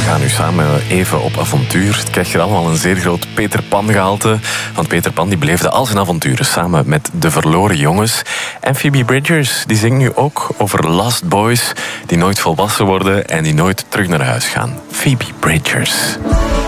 gaan nu samen even op avontuur. Het krijgt hier allemaal een zeer groot Peter Pan gehalte. Want Peter Pan die beleefde al zijn avonturen samen met de verloren jongens. En Phoebe Bridgers die zingt nu ook over lost boys die nooit volwassen worden en die nooit terug naar huis gaan. Phoebe Bridgers.